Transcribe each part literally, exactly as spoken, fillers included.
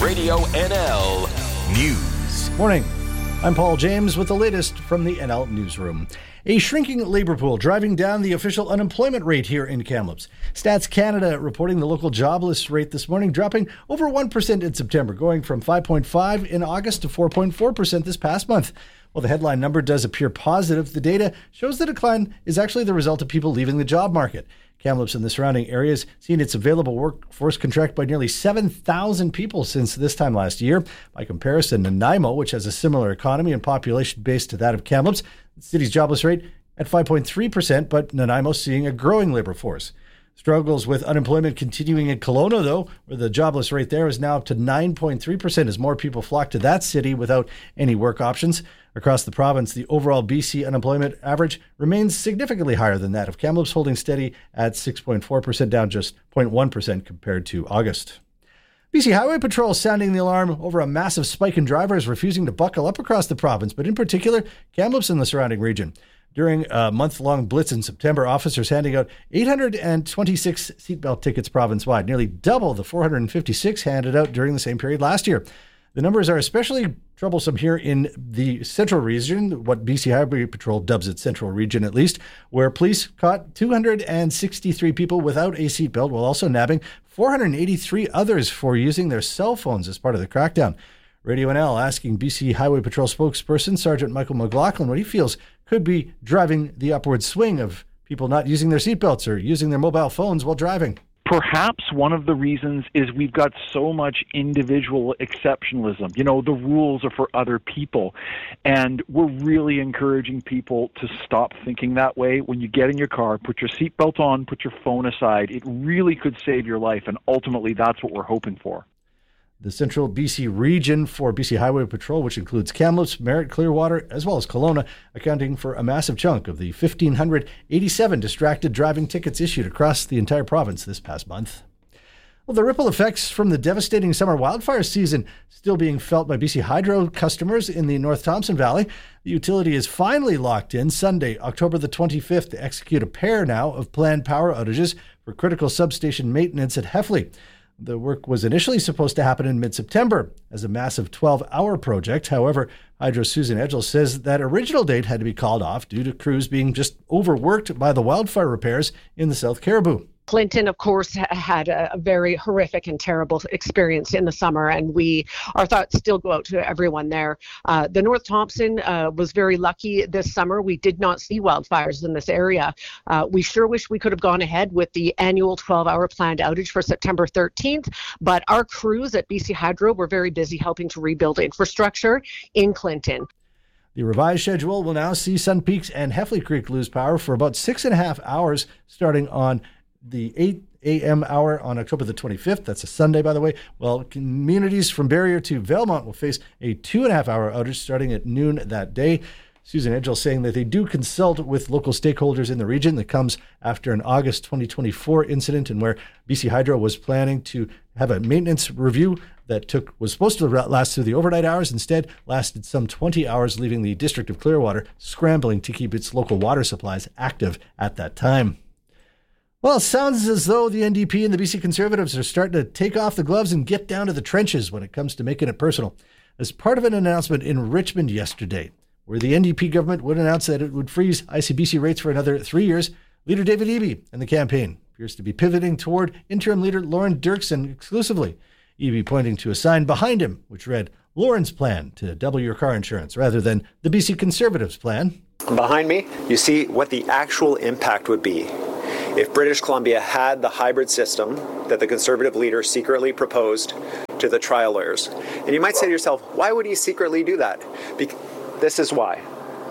Radio N L News. Morning. I'm Paul James with the latest from the N L Newsroom. A shrinking labour pool driving down the official unemployment rate here in Kamloops. Stats Canada reporting the local jobless rate this morning dropping over one percent in September, going from five point five in August to four point four percent this past month. While the headline number does appear positive, the data shows the decline is actually the result of people leaving the job market. Kamloops and the surrounding areas seen its available workforce contract by nearly seven thousand people since this time last year. By comparison, Nanaimo, which has a similar economy and population base to that of Kamloops, the city's jobless rate at five point three percent, but Nanaimo seeing a growing labor force. Struggles with unemployment continuing in Kelowna, though, where the jobless rate there is now up to nine point three percent as more people flock to that city without any work options. Across the province, the overall B C unemployment average remains significantly higher than that of Kamloops, holding steady at six point four percent, down just zero point one percent compared to August. B C Highway Patrol sounding the alarm over a massive spike in drivers refusing to buckle up across the province, but in particular, Kamloops and the surrounding region. During a month-long blitz in September, officers handing out eight hundred twenty-six seatbelt tickets province-wide, nearly double the four hundred fifty-six handed out during the same period last year. The numbers are especially troublesome here in the central region, what B C Highway Patrol dubs its central region at least, where police caught two hundred sixty-three people without a seatbelt while also nabbing four hundred eighty-three others for using their cell phones as part of the crackdown. Radio N L asking B C Highway Patrol spokesperson Sergeant Michael McLaughlin what he feels could be driving the upward swing of people not using their seatbelts or using their mobile phones while driving. Perhaps one of the reasons is we've got so much individual exceptionalism. You know, the rules are for other people. And we're really encouraging people to stop thinking that way. When you get in your car, put your seatbelt on, put your phone aside. It really could save your life. And ultimately, that's what we're hoping for. The central B C region for B C Highway Patrol, which includes Kamloops, Merritt, Clearwater, as well as Kelowna, accounting for a massive chunk of the one thousand five hundred eighty-seven distracted driving tickets issued across the entire province this past month. Well, the ripple effects from the devastating summer wildfire season still being felt by B C Hydro customers in the North Thompson Valley. The utility is finally locked in Sunday, October the twenty-fifth, to execute a pair now of planned power outages for critical substation maintenance at Heffley. The work was initially supposed to happen in mid-September as a massive twelve-hour project. However, Hydro's Susan Edgell says that original date had to be called off due to crews being just overworked by the wildfire repairs in the South Caribou. Clinton, of course, had a very horrific and terrible experience in the summer, and we our thoughts still go out to everyone there. Uh, the North Thompson uh, was very lucky this summer. We did not see wildfires in this area. Uh, we sure wish we could have gone ahead with the annual twelve-hour planned outage for September thirteenth, but our crews at B C Hydro were very busy helping to rebuild infrastructure in Clinton. The revised schedule will now see Sun Peaks and Heffley Creek lose power for about six and a half hours starting on the eight a.m. hour on October the twenty-fifth. That's a Sunday, by the way. Well, communities from Barrier to Valemount will face a two and a half hour outage starting at noon that day. Susan Edgell saying that they do consult with local stakeholders in the region. That comes after an August twenty twenty-four incident in where B C Hydro was planning to have a maintenance review that took was supposed to last through the overnight hours. Instead, lasted some twenty hours, leaving the District of Clearwater scrambling to keep its local water supplies active at that time. Well, it sounds as though the N D P and the B C Conservatives are starting to take off the gloves and get down to the trenches when it comes to making it personal. As part of an announcement in Richmond yesterday, where the N D P government would announce that it would freeze I C B C rates for another three years, Leader David Eby and the campaign appears to be pivoting toward interim leader Lauren Dirksen exclusively. Eby pointing to a sign behind him, which read, Lauren's plan to double your car insurance, rather than the B C Conservatives' plan. Behind me, you see what the actual impact would be if British Columbia had the hybrid system that the Conservative leader secretly proposed to the trial lawyers. And you might say to yourself, why would he secretly do that? Be- this is why.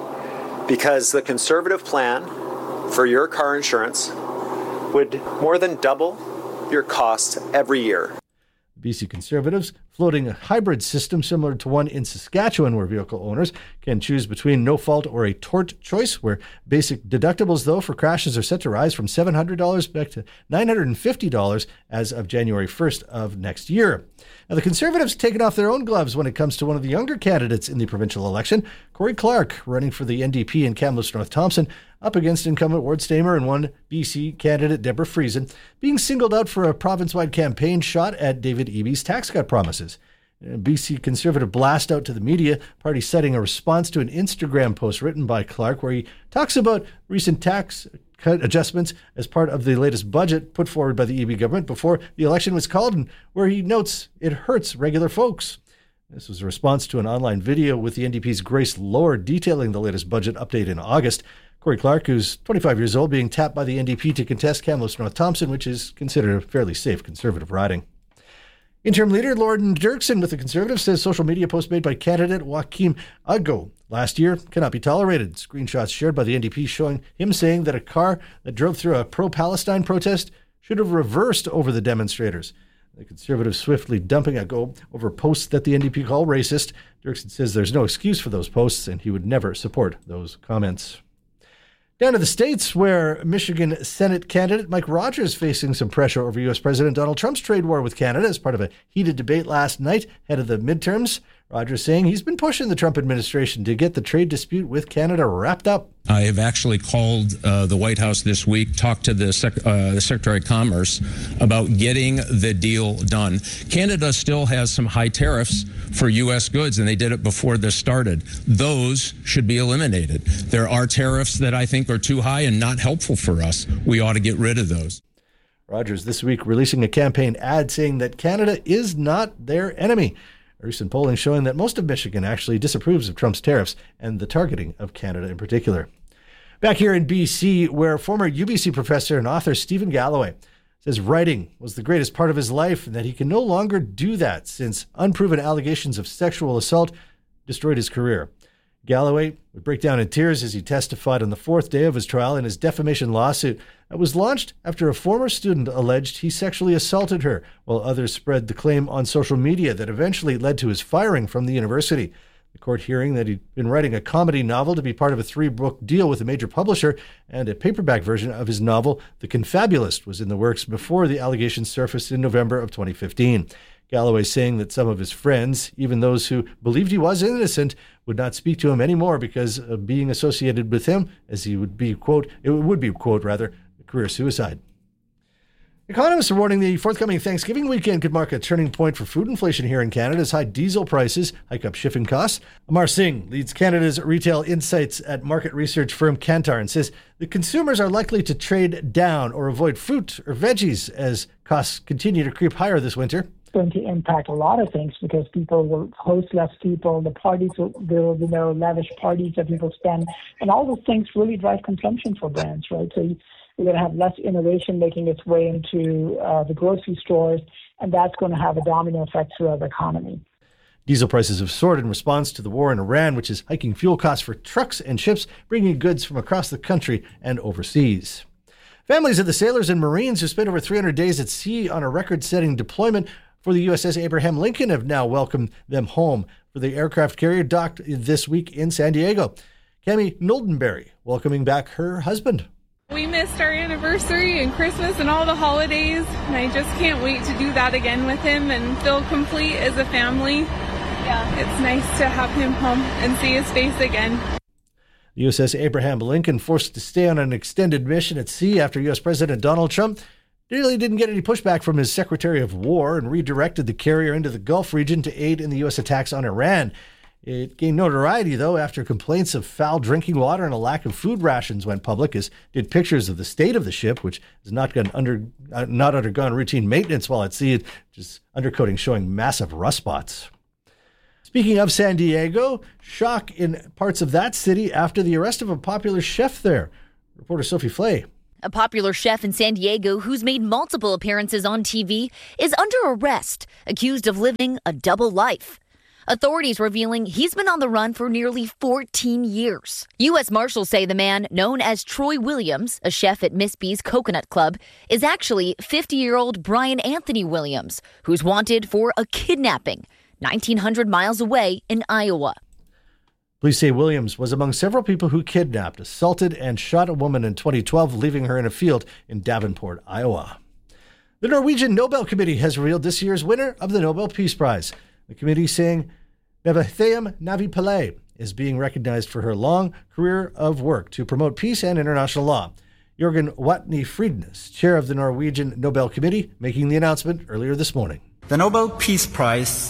Because the Conservative plan for your car insurance would more than double your costs every year. B C Conservatives floating a hybrid system similar to one in Saskatchewan, where vehicle owners can choose between no fault or a tort choice, where basic deductibles, though, for crashes are set to rise from seven hundred dollars back to nine hundred fifty dollars as of January first of next year. Now, the Conservatives taking off their own gloves when it comes to one of the younger candidates in the provincial election, Corey Clark, running for the N D P in Kamloops North Thompson, up against incumbent Ward Stamer and one B C candidate Deborah Friesen, being singled out for a province-wide campaign shot at David Eby's tax cut promises. A B C Conservative blast out to the media, party citing a response to an Instagram post written by Clark where he talks about recent tax cut adjustments as part of the latest budget put forward by the E B government before the election was called, and where he notes it hurts regular folks. This was a response to an online video with the N D P's Grace Lord detailing the latest budget update in August. Corey Clark, who's twenty-five years old, being tapped by the N D P to contest Kamloops North Thompson, which is considered a fairly safe Conservative riding. Interim leader Lorden Dirksen with the Conservatives says social media post made by candidate Joachim Ago last year cannot be tolerated. Screenshots shared by the N D P showing him saying that a car that drove through a pro-Palestine protest should have reversed over the demonstrators. The Conservatives swiftly dumping Ago over posts that the N D P call racist. Dirksen says there's no excuse for those posts and he would never support those comments. Down to the States, where Michigan Senate candidate Mike Rogers facing some pressure over U S President Donald Trump's trade war with Canada as part of a heated debate last night ahead of the midterms. Rogers saying he's been pushing the Trump administration to get the trade dispute with Canada wrapped up. I have actually called uh, the White House this week, talked to the, sec- uh, the Secretary of Commerce about getting the deal done. Canada still has some high tariffs for U S goods, and they did it before this started. Those should be eliminated. There are tariffs that I think are too high and not helpful for us. We ought to get rid of those. Rogers this week releasing a campaign ad saying that Canada is not their enemy. Recent polling showing that most of Michigan actually disapproves of Trump's tariffs and the targeting of Canada in particular. Back here in B C, where former U B C professor and author Stephen Galloway says writing was the greatest part of his life and that he can no longer do that since unproven allegations of sexual assault destroyed his career. Galloway would break down in tears as he testified on the fourth day of his trial in his defamation lawsuit that was launched after a former student alleged he sexually assaulted her, while others spread the claim on social media that eventually led to his firing from the university. The court hearing that he'd been writing a comedy novel to be part of a three-book deal with a major publisher, and a paperback version of his novel, The Confabulist, was in the works before the allegations surfaced in November of twenty fifteen. Galloway saying that some of his friends, even those who believed he was innocent, would not speak to him anymore because of being associated with him, as he would be, quote, it would be, quote, rather, career suicide. Economists are warning the forthcoming Thanksgiving weekend could mark a turning point for food inflation here in Canada as high diesel prices hike up shipping costs. Amar Singh leads Canada's retail insights at market research firm Kantar and says the consumers are likely to trade down or avoid fruit or veggies as costs continue to creep higher this winter. Going to impact a lot of things because people will host less people, the parties will, there will be no lavish parties that people spend, and all those things really drive consumption for brands, right? So you, you're going to have less innovation making its way into uh, the grocery stores, and that's going to have a domino effect throughout the economy. Diesel prices have soared in response to the war in Iran, which is hiking fuel costs for trucks and ships, bringing goods from across the country and overseas. Families of the sailors and Marines who spent over three hundred days at sea on a record-setting deployment for the U S S Abraham Lincoln have now welcomed them home for the aircraft carrier docked this week in San Diego. Cami Noldenberry welcoming back her husband. We missed our anniversary and Christmas and all the holidays, and I just can't wait to do that again with him and feel complete as a family. Yeah, it's nice to have him home and see his face again. The U S S Abraham Lincoln forced to stay on an extended mission at sea after U S President Donald Trump really didn't get any pushback from his Secretary of War and redirected the carrier into the Gulf region to aid in the U S attacks on Iran. It gained notoriety, though, after complaints of foul drinking water and a lack of food rations went public, as did pictures of the state of the ship, which has not, gone under, uh, not undergone routine maintenance while at sea, just undercoating showing massive rust spots. Speaking of San Diego, shock in parts of that city after the arrest of a popular chef there. Reporter Sophie Flay. A popular chef in San Diego who's made multiple appearances on T V is under arrest, accused of living a double life. Authorities revealing he's been on the run for nearly fourteen years. U S Marshals say the man, known as Troy Williams, a chef at Miss B's Coconut Club, is actually fifty-year-old Brian Anthony Williams, who's wanted for a kidnapping nineteen hundred miles away in Iowa. Police say Williams was among several people who kidnapped, assaulted, and shot a woman in twenty twelve, leaving her in a field in Davenport, Iowa. The Norwegian Nobel Committee has revealed this year's winner of the Nobel Peace Prize. The committee saying Nevatheum Navi-Pillay is being recognized for her long career of work to promote peace and international law. Jørgen Watne Friednes, chair of the Norwegian Nobel Committee, making the announcement earlier this morning. The Nobel Peace Prize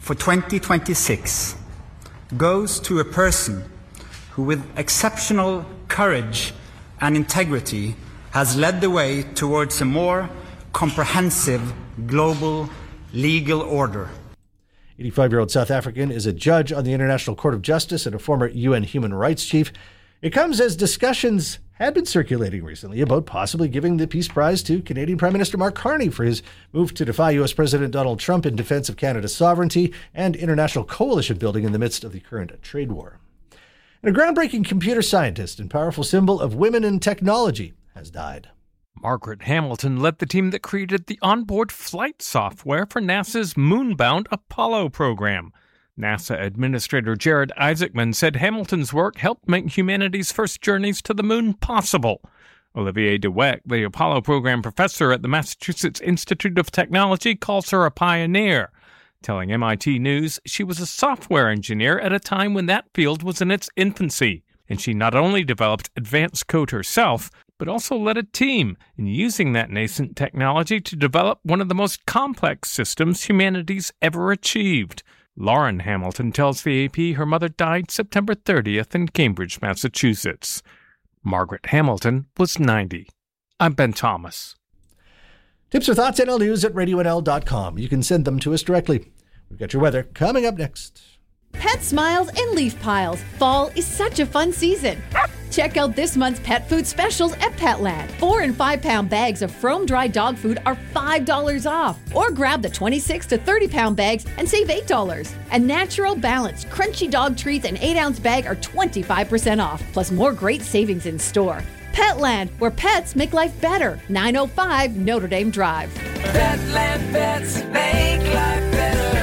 for twenty twenty-six goes to a person who, with exceptional courage and integrity, has led the way towards a more comprehensive global legal order. eighty-five-year-old South African is a judge on the International Court of Justice and a former U N human rights chief. It comes as discussions had been circulating recently about possibly giving the Peace Prize to Canadian Prime Minister Mark Carney for his move to defy U S President Donald Trump in defense of Canada's sovereignty and international coalition building in the midst of the current trade war. And a groundbreaking computer scientist and powerful symbol of women in technology has died. Margaret Hamilton led the team that created the onboard flight software for NASA's moonbound Apollo program. NASA Administrator Jared Isaacman said Hamilton's work helped make humanity's first journeys to the moon possible. Olivier Dweck, the Apollo program professor at the Massachusetts Institute of Technology, calls her a pioneer, telling M I T News she was a software engineer at a time when that field was in its infancy, and she not only developed advanced code herself, but also led a team in using that nascent technology to develop one of the most complex systems humanity's ever achieved. Lauren Hamilton tells the A P her mother died September thirtieth in Cambridge, Massachusetts. Margaret Hamilton was ninety. I'm Ben Thomas. Tips or thoughts, N L News at radio N L dot com. You can send them to us directly. We've got your weather coming up next. Pet smiles and leaf piles. Fall is such a fun season. Check out this month's pet food specials at Petland. Four and five pound bags of Frome dry dog food are five dollars off. Or grab the twenty-six to thirty pound bags and save eight dollars. And Natural Balance crunchy dog treats and eight ounce bag are twenty-five percent off. Plus more great savings in store. Petland, where pets make life better. nine oh five Notre Dame Drive. Petland pets make life better.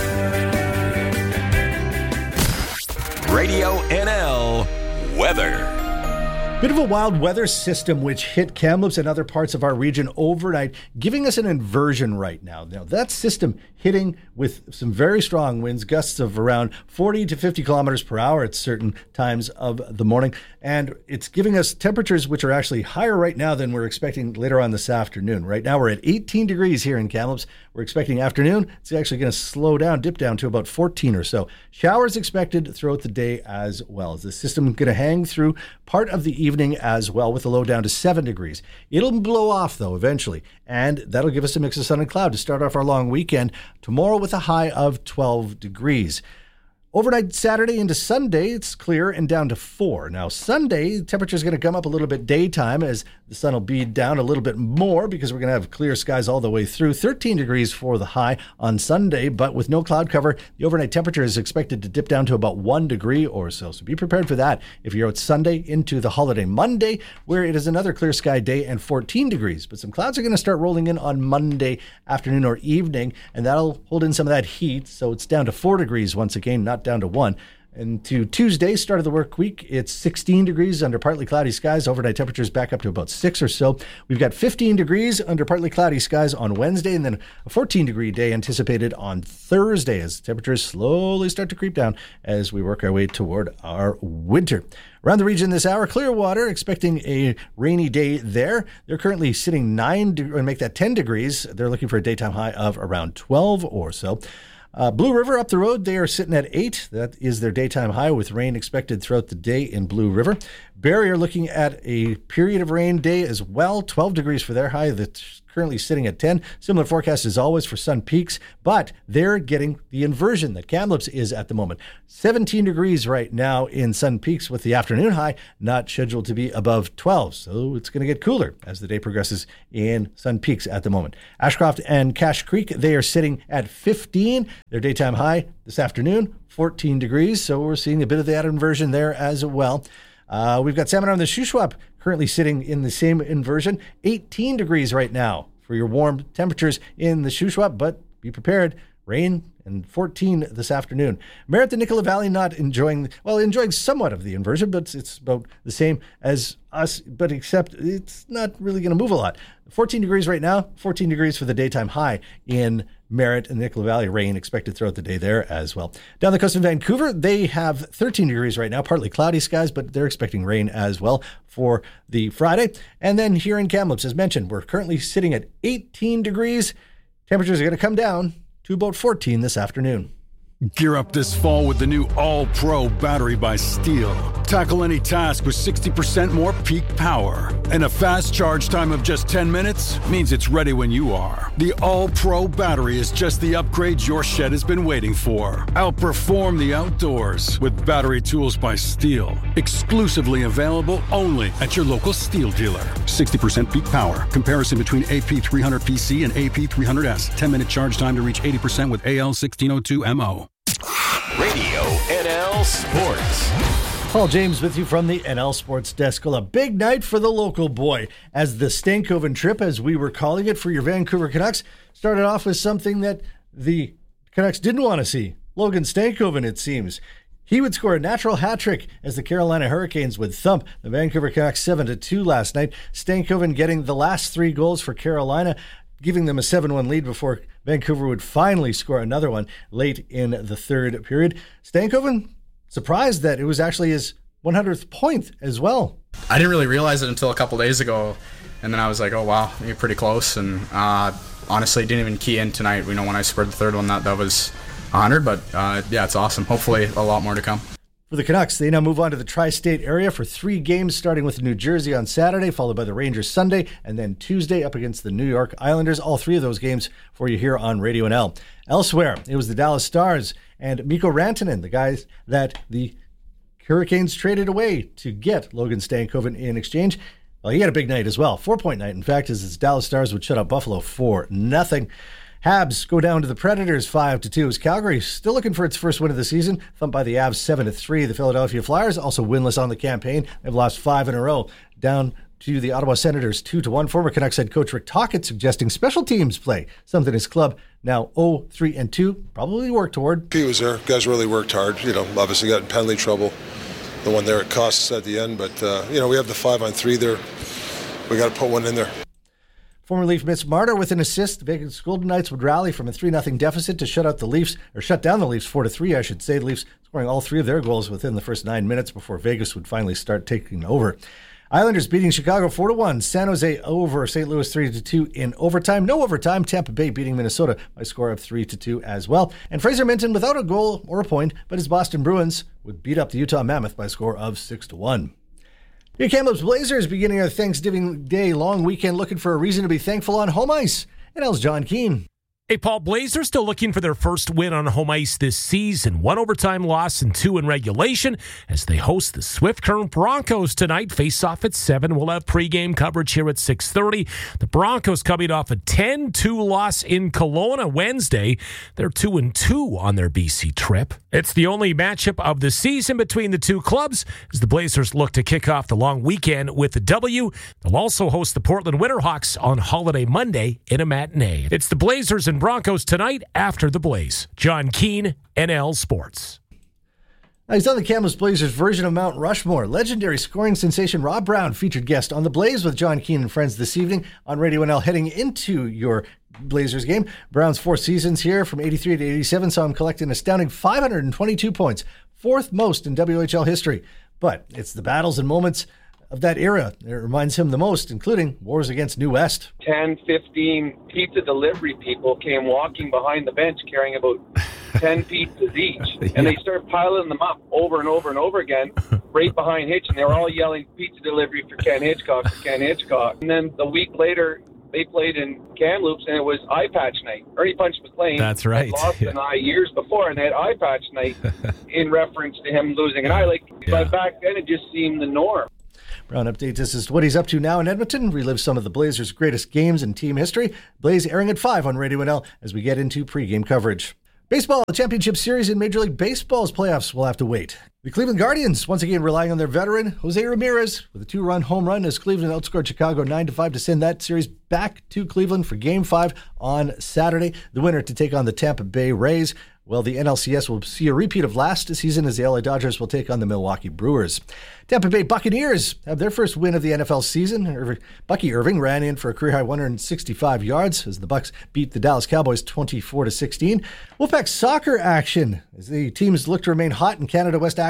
Radio N L weather. Bit of a wild weather system which hit Kamloops and other parts of our region overnight, giving us an inversion right now. Now, that system hitting with some very strong winds, gusts of around forty to fifty kilometers per hour at certain times of the morning. And it's giving us temperatures which are actually higher right now than we're expecting later on this afternoon. Right now, we're at eighteen degrees here in Kamloops. We're expecting afternoon. It's actually going to slow down, dip down to about fourteen or so. Showers expected throughout the day as well. Is the system going to hang through part of the evening as well with a low down to seven degrees. It'll blow off, though, eventually. And that'll give us a mix of sun and cloud to start off our long weekend tomorrow with a high of twelve degrees. Overnight Saturday into Sunday, it's clear and down to four. Now, Sunday, the temperature is going to come up a little bit daytime as the sun will be down a little bit more because we're going to have clear skies all the way through. thirteen degrees for the high on Sunday, but with no cloud cover, the overnight temperature is expected to dip down to about one degree or so. So be prepared for that if you're out Sunday into the holiday Monday, where it is another clear sky day and fourteen degrees. But some clouds are going to start rolling in on Monday afternoon or evening, and that'll hold in some of that heat. So it's down to four degrees once again, not down to one. And to Tuesday, start of the work week, it's sixteen degrees under partly cloudy skies. Overnight temperatures back up to about six or so. We've got fifteen degrees under partly cloudy skies on Wednesday, and then a fourteen degree day anticipated on Thursday as temperatures slowly start to creep down as we work our way toward our winter. Around the region this hour, Clearwater, expecting a rainy day there. They're currently sitting nine de- and make that ten degrees. They're looking for a daytime high of around twelve or so. Uh, Blue River up the road, they are sitting at eight. That is their daytime high with rain expected throughout the day in Blue River. Barrie are looking at a period of rain day as well. twelve degrees for their high. That's currently sitting at ten. Similar forecast as always for Sun Peaks, but they're getting the inversion that Kamloops is at the moment. seventeen degrees right now in Sun Peaks with the afternoon high not scheduled to be above twelve. So it's going to get cooler as the day progresses in Sun Peaks at the moment. Ashcroft and Cache Creek, they are sitting at fifteen. Their daytime high this afternoon, fourteen degrees. So we're seeing a bit of that inversion there as well. Uh, we've got Salmon on the Shuswap currently sitting in the same inversion, eighteen degrees right now for your warm temperatures in the Shuswap, but be prepared. Rain and fourteen this afternoon. Merritt, the Nicola Valley, not enjoying, well, enjoying somewhat of the inversion, but it's about the same as us, but except it's not really going to move a lot. fourteen degrees right now, fourteen degrees for the daytime high in Merritt and Nicola Valley. Rain expected throughout the day there as well. Down the coast of Vancouver, they have thirteen degrees right now, partly cloudy skies, but they're expecting rain as well for the Friday. And then here in Kamloops, as mentioned, we're currently sitting at eighteen degrees. Temperatures are going to come down to about fourteen this afternoon. Gear up this fall with the new All-Pro battery by Steel. Tackle any task with sixty percent more peak power. And a fast charge time of just ten minutes means it's ready when you are. The All-Pro battery is just the upgrade your shed has been waiting for. Outperform the outdoors with battery tools by Steel. Exclusively available only at your local Steel dealer. sixty percent peak power. Comparison between A P three hundred P C and A P three hundred S. ten minute charge time to reach eighty percent with A L sixteen oh two M O. Radio N L Sports. Paul James with you from the N L Sports Desk. Well, a big night for the local boy, as the Stankoven trip, as we were calling it for your Vancouver Canucks, started off with something that the Canucks didn't want to see. Logan Stankoven, it seems. He would score a natural hat trick as the Carolina Hurricanes would thump the Vancouver Canucks seven to two last night. Stankoven getting the last three goals for Carolina, giving them a seven one lead before Vancouver would finally score another one late in the third period. Stankoven, surprised that it was actually his one hundredth point as well. I didn't really realize it until a couple days ago, and then I was like, oh wow, you're pretty close, and uh, honestly didn't even key in tonight. We know when I scored the third one that that was one hundred, but uh, yeah, it's awesome. Hopefully a lot more to come. For the Canucks, they now move on to the tri-state area for three games, starting with New Jersey on Saturday, followed by the Rangers Sunday, and then Tuesday up against the New York Islanders. All three of those games for you here on Radio N L. Elsewhere, it was the Dallas Stars and Mikko Rantanen, the guys that the Hurricanes traded away to get Logan Stankoven in exchange. Well, he had a big night as well. Four-point night, in fact, as his Dallas Stars would shut out Buffalo for nothing. Habs go down to the Predators five to two as Calgary still looking for its first win of the season, thumped by the Avs seven to three. The Philadelphia Flyers also winless on the campaign. They've lost five in a row, down to the Ottawa Senators two to one. Former Canucks head coach Rick Tocchet suggesting special teams play, something his club now oh three and two probably work toward. He was there. Guys really worked hard. You know, obviously got in penalty trouble. The one there it costs at the end, but uh, you know, we have the five on three there. We got to put one in there. Former Leaf Mitch Marner with an assist. The Vegas Golden Knights would rally from a three nothing deficit to shut out the Leafs, or shut down the Leafs four to three, I should say. The Leafs scoring all three of their goals within the first nine minutes before Vegas would finally start taking over. Islanders beating Chicago four to one. San Jose over Saint Louis three to two in overtime. No overtime. Tampa Bay beating Minnesota by a score of three to two as well. And Fraser Minton without a goal or a point, but his Boston Bruins would beat up the Utah Mammoth by a score of six to one. Here Kamloops Blazers beginning our Thanksgiving Day long weekend looking for a reason to be thankful on home ice. And L's John Keane. Hey, Paul, Blazers still looking for their first win on home ice this season. One overtime loss and two in regulation as they host the Swift Current Broncos tonight. Face off at seven. We'll have pregame coverage here at six thirty. The Broncos coming off a ten two loss in Kelowna Wednesday. They're two and two on their B C trip. It's the only matchup of the season between the two clubs as the Blazers look to kick off the long weekend with a W. They'll also host the Portland Winterhawks on Holiday Monday in a matinee. It's the Blazers and Broncos tonight after the Blaze. John Keane, N L Sports. Now he's on the Kamloops Blazers version of Mount Rushmore. Legendary scoring sensation Rob Brown, featured guest on the Blaze with John Keane and friends this evening on Radio N L, heading into your Blazers game. Brown's four seasons here from eighty-three to eighty-seven saw him collect an astounding five hundred twenty-two points, fourth most in W H L history. But it's the battles and moments of that era that reminds him the most, including wars against New West. ten, fifteen pizza delivery people came walking behind the bench carrying about ten pizzas each. And yeah. They started piling them up over and over and over again, right behind Hitch. And they were all yelling, pizza delivery for Ken Hitchcock, for Ken Hitchcock. And then a week later, they played in Kamloops, and it was eye patch night. Ernie Punch McLean That's right. had lost yeah. an eye years before, and they had eye patch night in reference to him losing an eye. Like, yeah. But back then, it just seemed the norm. Brown updates us as to what he's up to now in Edmonton. Relives some of the Blazers' greatest games in team history. Blaze airing at five on Radio N L as we get into pregame coverage. Baseball, the championship series in Major League Baseball's playoffs will have to wait. The Cleveland Guardians, once again relying on their veteran, Jose Ramirez, with a two-run home run as Cleveland outscored Chicago nine to five to send that series back to Cleveland for Game five on Saturday. The winner to take on the Tampa Bay Rays. Well, the N L C S will see a repeat of last season as the L A Dodgers will take on the Milwaukee Brewers. Tampa Bay Buccaneers have their first win of the N F L season. Bucky Irving ran in for a career-high one hundred sixty-five yards as the Bucs beat the Dallas Cowboys twenty-four to sixteen. Wolfpack soccer action as the teams look to remain hot in Canada West action.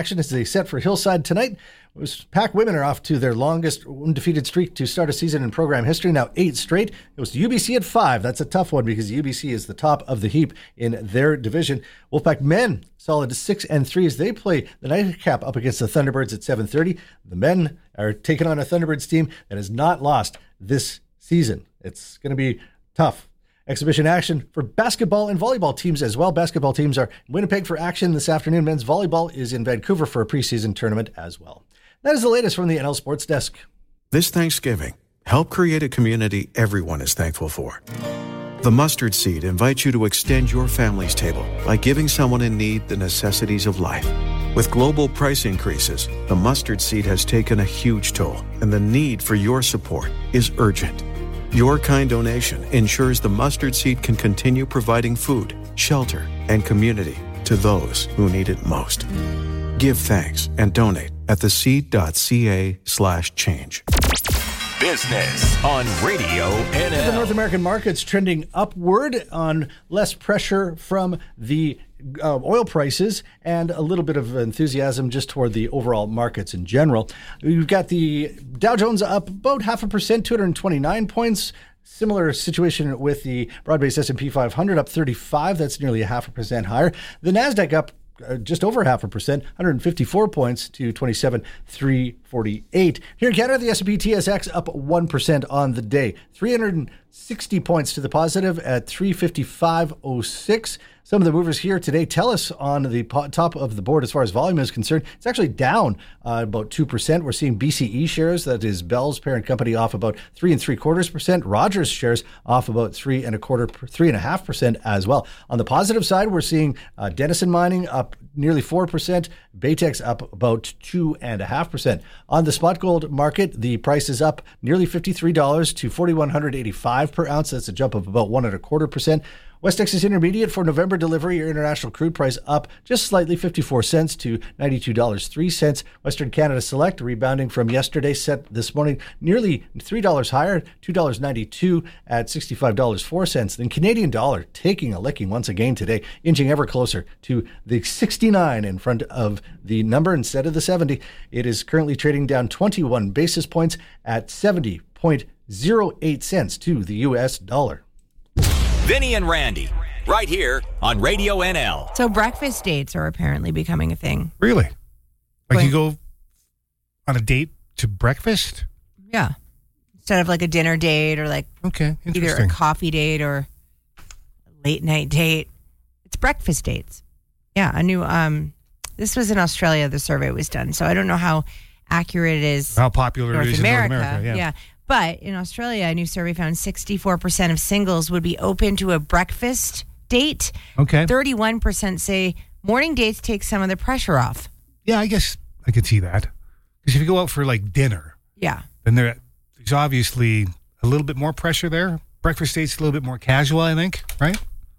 action as they set for Hillside tonight. Pack women are off to their longest undefeated streak to start a season in program history, now eight straight. It was U B C at five. That's a tough one because U B C is the top of the heap in their division. Wolfpack men solid six and three as they play the nightcap up against the Thunderbirds at seven thirty. The men are taking on a Thunderbirds team that has not lost this season. It's going to be tough. Exhibition action for basketball and volleyball teams as well. Basketball teams are in Winnipeg for action this afternoon. Men's volleyball is in Vancouver for a preseason tournament as well. That is the latest from the N L Sports Desk. This Thanksgiving, help create a community everyone is thankful for. The Mustard Seed invites you to extend your family's table by giving someone in need the necessities of life. With global price increases, the Mustard Seed has taken a huge toll, and the need for your support is urgent. Your kind donation ensures the Mustard Seed can continue providing food, shelter, and community to those who need it most. Give thanks and donate at theseed.ca slash change. Business on Radio N L. The North American market's trending upward on less pressure from the uh, oil prices and a little bit of enthusiasm just toward the overall markets in general. We've got the Dow Jones up about half a percent, two hundred twenty-nine points. Similar situation with the broad-based S and P five hundred up thirty-five. That's nearly a half a percent higher. The NASDAQ up Uh, just over half a percent, one hundred fifty-four points to twenty-seven thousand three hundred forty-eight. Here in Canada, the S and P T S X up one percent on the day, three hundred sixty points to the positive at three fifty-five oh six. Some of the movers here today, TELUS on the po- top of the board as far as volume is concerned. It's actually down uh, about two percent. We're seeing B C E shares, that is Bell's parent company, off about three and three quarters percent. Rogers shares off about three and a quarter, three and a half percent as well. On the positive side, we're seeing uh, Denison Mining up nearly four percent. Baytex up about two and a half percent. On the spot gold market, the price is up nearly fifty-three dollars to four thousand one hundred eighty-five per ounce. That's a jump of about one and a quarter percent. West Texas Intermediate for November delivery, your international crude price up just slightly, fifty-four cents to ninety-two dollars and three cents. Western Canada Select rebounding from yesterday, set this morning nearly three dollars higher, two dollars and ninety-two cents at sixty-five dollars and four cents. Then Canadian dollar taking a licking once again today, inching ever closer to the sixty-nine in front of the number instead of the seventy. It is currently trading down twenty-one basis points at seventy point oh eight cents to the U S dollar. Vinny and Randy, right here on Radio N L. So breakfast dates are apparently becoming a thing. Really? Like Going, you go on a date to breakfast? Yeah. Instead of like a dinner date or like okay, either a coffee date or a late night date. It's breakfast dates. Yeah, I knew um, this was in Australia, the survey was done. So I don't know how accurate it is. How popular North it is America. in North America. Yeah. yeah. But in Australia, a new survey found sixty-four percent of singles would be open to a breakfast date. Okay. thirty-one percent say morning dates take some of the pressure off. Yeah, I guess I could see that. Because if you go out for like dinner, yeah, then there, there's obviously a little bit more pressure there. Breakfast date's a little bit more casual, I think, right?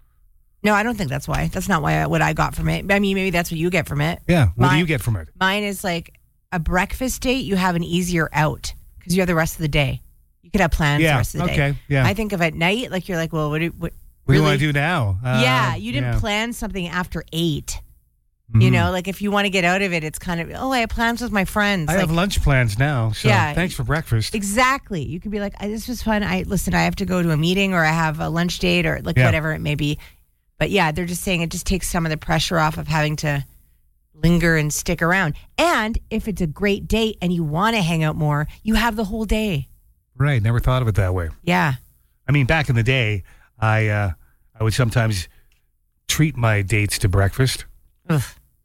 No, I don't think that's why. That's not why I, what I got from it. I mean, maybe that's what you get from it. Yeah, what mine, do you get from it? Mine is like a breakfast date, you have an easier out. Because you have the rest of the day. You could have plans yeah, the rest of the okay, day. Yeah. I think of at night, like you're like, well, what do, what, what really? do I do now? Uh, yeah, you didn't yeah. plan something after eight. Mm-hmm. You know, like if you want to get out of it, it's kind of, oh, I have plans with my friends. I like, have lunch plans now, so yeah, thanks for breakfast. Exactly. You could be like, this was fun. I listen, I have to go to a meeting or I have a lunch date or like yeah. whatever it may be. But yeah, they're just saying it just takes some of the pressure off of having to linger and stick around. And if it's a great date and you want to hang out more, you have the whole day. Right. Never thought of it that way. Yeah. I mean, back in the day, I uh, I would sometimes treat my dates to breakfast. Ugh.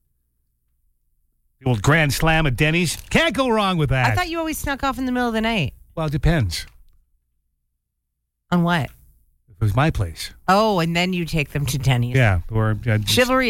The old Grand Slam at Denny's. Can't go wrong with that. I thought you always snuck off in the middle of the night. Well, it depends. On what? It was my place. Oh, and then you take them to Denny's. Yeah. Or uh, Chivalry